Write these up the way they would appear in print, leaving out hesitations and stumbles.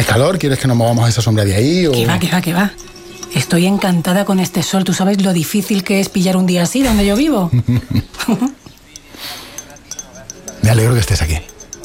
¿Tienes calor? ¿Quieres que nos movamos a esa sombra de ahí? O... Que va. Estoy encantada con este sol. ¿Tú sabes lo difícil que es pillar un día así donde yo vivo? Me alegro que estés aquí.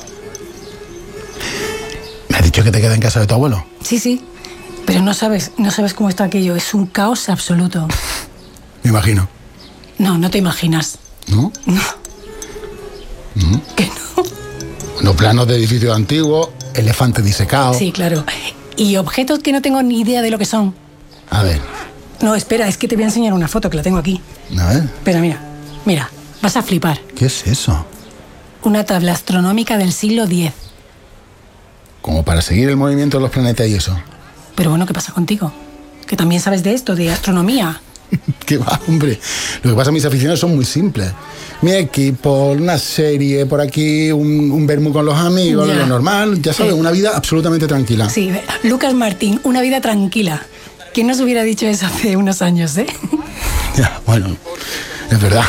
¿Me has dicho que te quedas en casa de tu abuelo? Sí. Pero no sabes cómo está aquello. Es un caos absoluto. Me imagino. No te imaginas. ¿No? No. ¿Que no? Los planos de edificios antiguos, elefantes disecados. Sí, claro. Y objetos que no tengo ni idea de lo que son. A ver. No, espera, es que te voy a enseñar una foto que la tengo aquí. A ver. Espera, mira, vas a flipar. ¿Qué es eso? Una tabla astronómica del siglo X. Como para seguir el movimiento de los planetas y eso. Pero bueno, ¿qué pasa contigo? Que también sabes de esto, de astronomía. ¿Qué va, hombre? Lo que pasa, mis aficiones son muy simples. Mi equipo, una serie, por aquí, un vermú con los amigos, Ya. lo normal, ya sabes, una vida absolutamente tranquila. Sí, Lucas Martín, una vida tranquila. ¿Quién nos hubiera dicho eso hace unos años, eh? Ya, bueno, es verdad.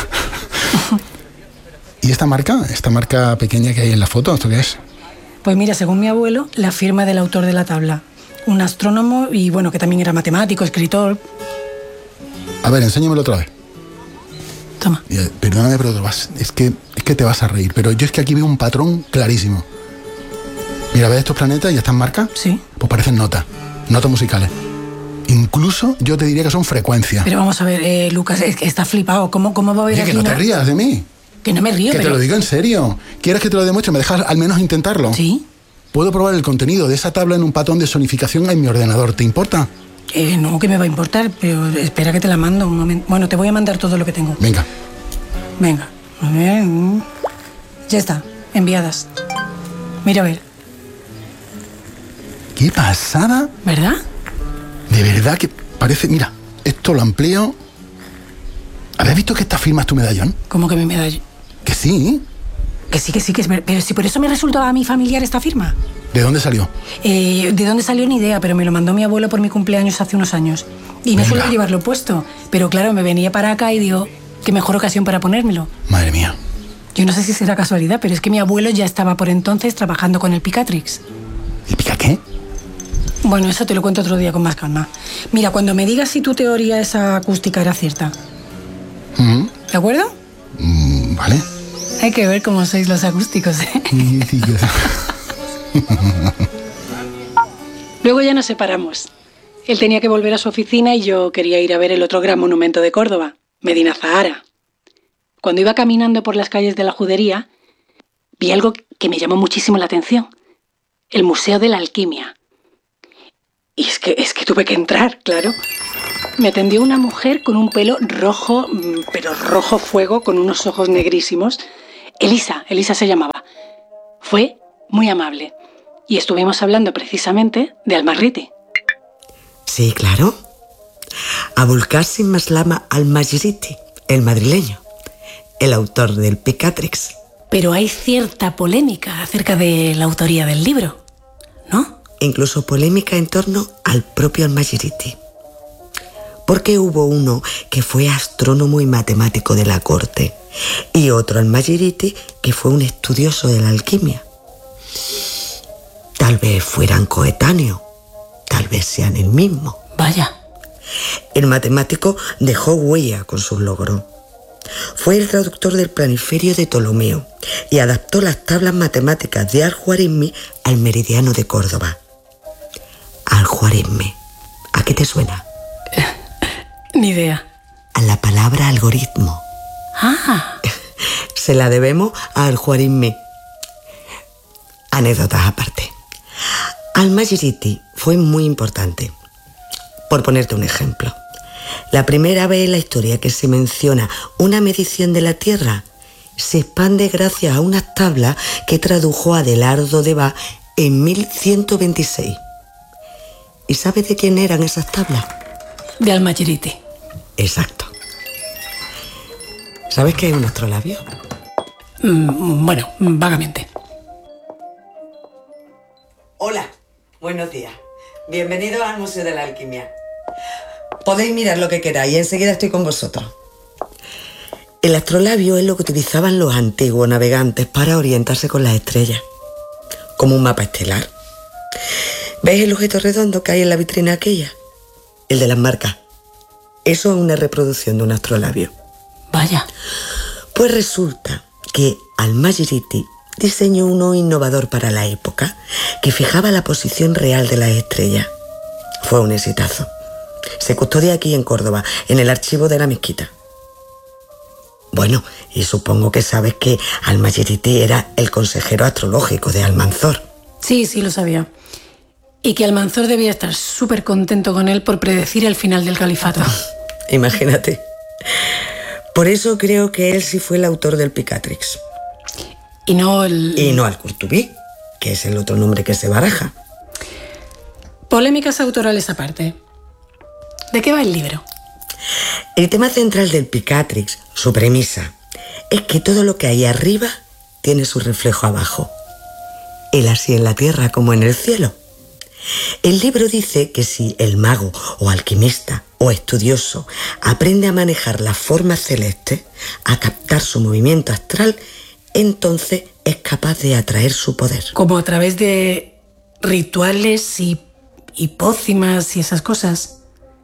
¿Y esta marca pequeña que hay en la foto, esto qué es? Pues mira, según mi abuelo, la firma del autor de la tabla. Un astrónomo y, bueno, que también era matemático, escritor. A ver, enséñamelo otra vez. Toma. Perdóname, pero es que te vas a reír, pero yo es que aquí veo un patrón clarísimo. Mira, ¿ves estos planetas y estas marcas? Sí. Pues parecen notas musicales. Incluso yo te diría que son frecuencias. Pero vamos a ver, Lucas, es que está flipado. ¿Cómo va a haber Oye, aquí que no te una- rías de mí. Que no me río, Que pero... te lo digo en serio. ¿Quieres que te lo demuestre? ¿Me dejas al menos intentarlo? ¿Sí? Puedo probar el contenido de esa tabla en un patrón de sonificación en mi ordenador. ¿Te importa? No, que me va a importar, pero espera que te la mando un momento. Bueno, te voy a mandar todo lo que tengo. Venga. Venga, a ver. Ya está, enviadas. Mira a ver, ¡Qué pasada! ¿verdad? De verdad que parece... Mira, esto lo amplío. ¿Habías visto que esta firma es tu medallón? ¿Cómo que mi medalla? Que sí. Que sí, que es verdad. Pero si por eso me resultaba a mí familiar esta firma. ¿De dónde salió? ¿De dónde salió ni idea? Pero me lo mandó mi abuelo por mi cumpleaños hace unos años. Y no Venga. suelo llevarlo puesto. Pero claro, me venía para acá y digo, qué mejor ocasión para ponérmelo. Madre mía. Yo no sé si será casualidad, pero es que mi abuelo ya estaba por entonces trabajando con el Picatrix. ¿El pica qué? Bueno, eso te lo cuento otro día con más calma. Mira, cuando me digas si tu teoría esa acústica era cierta. ¿De acuerdo? Vale. Hay que ver cómo sois los acústicos, ¿eh? Luego ya nos separamos. Él tenía que volver a su oficina y yo quería ir a ver el otro gran monumento de Córdoba, Medina Zahara. Cuando iba caminando por las calles de la Judería, vi algo que me llamó muchísimo la atención. El Museo de la Alquimia. Y es que tuve que entrar, claro. Me atendió una mujer con un pelo rojo, pero rojo fuego, con unos ojos negrísimos. Elisa se llamaba. Fue muy amable. Y estuvimos hablando precisamente de Almarriti. Sí, claro. Abul Qasim Maslama Al-Majriti, el madrileño, el autor del Picatrix. Pero hay cierta polémica acerca de la autoría del libro, ¿no? Incluso polémica en torno al propio Al-Majriti. Porque hubo uno que fue astrónomo y matemático de la corte y otro Al-Majriti que fue un estudioso de la alquimia. Tal vez fueran coetáneos, tal vez sean el mismo. Vaya. El matemático dejó huella con sus logros. Fue el traductor del planiferio de Ptolomeo y adaptó las tablas matemáticas de Al-Juarizmi al meridiano de Córdoba. Al-Juarizmi, ¿a qué te suena? Ni idea. A la palabra algoritmo. Ah, Se la debemos a Al-Juarizmi. Anécdotas aparte. Al-Majriti fue muy importante. Por ponerte un ejemplo, la primera vez en la historia que se menciona una medición de la Tierra se expande gracias a unas tablas que tradujo Adelardo de Bas en 1126. ¿Y sabes de quién eran esas tablas? de Almarriti. Exacto. ¿Sabes qué es un astrolabio? Bueno, vagamente. Hola, buenos días. Bienvenidos al Museo de la Alquimia. Podéis mirar lo que queráis, enseguida estoy con vosotros. El astrolabio es lo que utilizaban los antiguos navegantes para orientarse con las estrellas, como un mapa estelar. ¿Ves el objeto redondo que hay en la vitrina aquella? El de las marcas. Eso es una reproducción de un astrolabio. Vaya. Pues resulta que Al-Majiriti diseñó uno innovador para la época que fijaba la posición real de las estrellas. Fue un exitazo. Se custodia aquí en Córdoba, en el archivo de la mezquita. Bueno, y supongo que sabes que Al-Majiriti era el consejero astrológico de Almanzor. Sí, lo sabía. Y que Almanzor debía estar súper contento con él por predecir el final del califato. Imagínate. Por eso creo que él sí fue el autor del Picatrix. Y no Al-Qurtubi, que es el otro nombre que se baraja. Polémicas autorales aparte. ¿De qué va el libro? El tema central del Picatrix, su premisa, es que todo lo que hay arriba tiene su reflejo abajo. Él así en la tierra como en el cielo. El libro dice que si el mago o alquimista o estudioso aprende a manejar la forma celeste, a captar su movimiento astral, entonces es capaz de atraer su poder. Como a través de rituales y pócimas y esas cosas.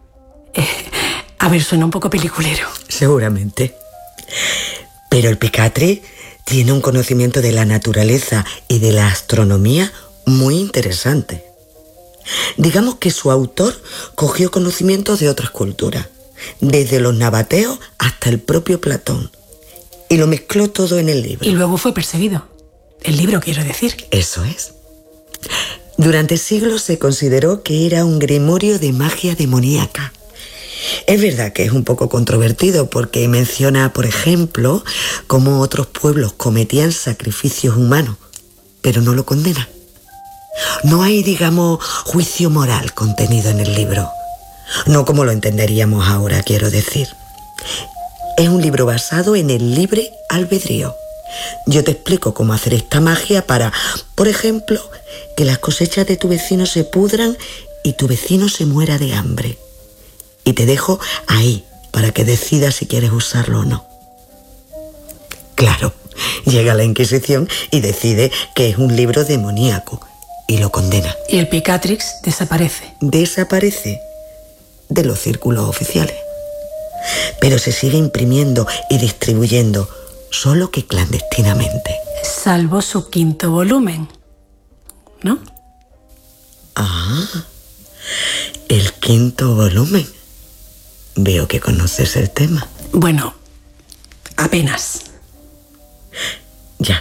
A ver, suena un poco peliculero. Seguramente. Pero el Picatrix tiene un conocimiento de la naturaleza y de la astronomía muy interesante. Digamos que su autor cogió conocimientos de otras culturas, desde los nabateos hasta el propio Platón, y lo mezcló todo en el libro. Y luego fue perseguido. El libro, quiero decir. Eso es. Durante siglos se consideró que era un grimorio de magia demoníaca. Es verdad que es un poco controvertido porque menciona, por ejemplo, cómo otros pueblos cometían sacrificios humanos, pero no lo condena. No hay, digamos, juicio moral contenido en el libro. No como lo entenderíamos ahora, quiero decir. Es un libro basado en el libre albedrío. Yo te explico cómo hacer esta magia para, por ejemplo, que las cosechas de tu vecino se pudran y tu vecino se muera de hambre. Y te dejo ahí para que decidas si quieres usarlo o no. Claro, llega la Inquisición y decide que es un libro demoníaco y lo condena. Y el Picatrix desaparece. Desaparece de los círculos oficiales. Pero se sigue imprimiendo y distribuyendo, solo que clandestinamente. Salvo su 5º volumen, ¿no? Ah, el 5º volumen. Veo que conoces el tema. Bueno, apenas. Ya.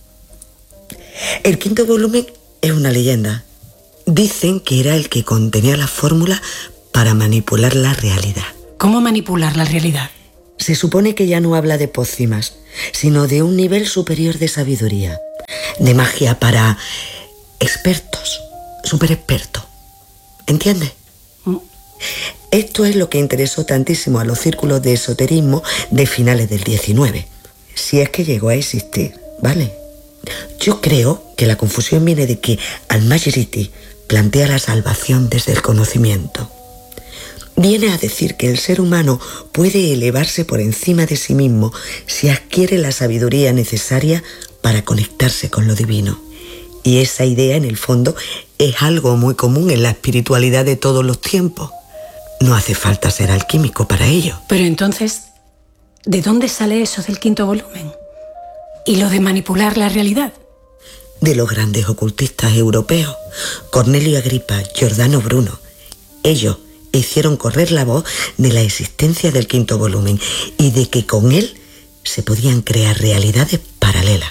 El 5º volumen es una leyenda. Dicen que era el que contenía la fórmula para manipular la realidad. ¿Cómo manipular la realidad? Se supone que ya no habla de pócimas, sino de un nivel superior de sabiduría, de magia para expertos, superexpertos. ¿Entiendes? Esto es lo que interesó tantísimo a los círculos de esoterismo de finales del 19, si es que llegó a existir, ¿vale? Yo creo que la confusión viene de que Al-Majiriti plantea la salvación desde el conocimiento. Viene a decir que el ser humano puede elevarse por encima de sí mismo si adquiere la sabiduría necesaria para conectarse con lo divino. Y esa idea, en el fondo, es algo muy común en la espiritualidad de todos los tiempos. No hace falta ser alquímico para ello. Pero entonces, ¿de dónde sale eso del 5º volumen? ¿Y lo de manipular la realidad? De los grandes ocultistas europeos, Cornelio Agripa, Giordano Bruno. Ellos hicieron correr la voz de la existencia del 5º volumen y de que con él se podían crear realidades paralelas.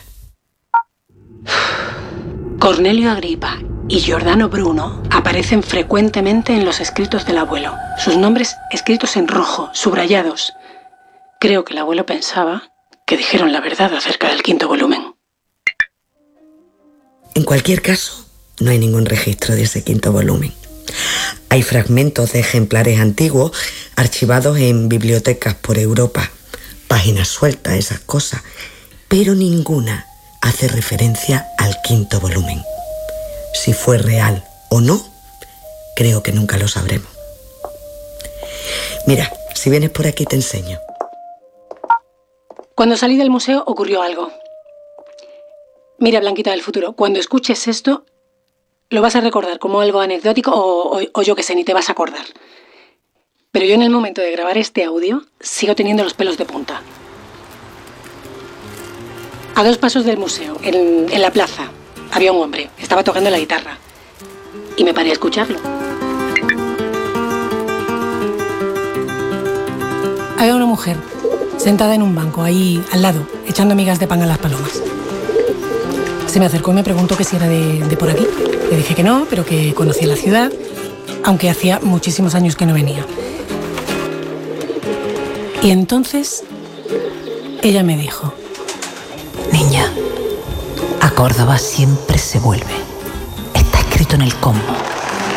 Cornelio Agripa y Giordano Bruno aparecen frecuentemente en los escritos del abuelo. Sus nombres escritos en rojo, subrayados. Creo que el abuelo pensaba que dijeron la verdad acerca del 5º volumen. En cualquier caso, no hay ningún registro de ese 5º volumen. Hay fragmentos de ejemplares antiguos archivados en bibliotecas por Europa, páginas sueltas, esas cosas, pero ninguna hace referencia al 5º volumen. Si fue real o no, creo que nunca lo sabremos. Mira, si vienes por aquí te enseño. Cuando salí del museo ocurrió algo. Mira, Blanquita del futuro, cuando escuches esto, lo vas a recordar como algo anecdótico o yo que sé, ni te vas a acordar. Pero yo en el momento de grabar este audio sigo teniendo los pelos de punta. A 2 pasos del museo, en la plaza, había un hombre, estaba tocando la guitarra. Y me paré a escucharlo. Había una mujer sentada en un banco, ahí al lado, echando migas de pan a las palomas. Se me acercó y me preguntó que si era de por aquí. Le dije que no, pero que conocía la ciudad, aunque hacía muchísimos años que no venía. Y entonces ella me dijo: niña, a Córdoba siempre se vuelve. Está escrito en el cosmos.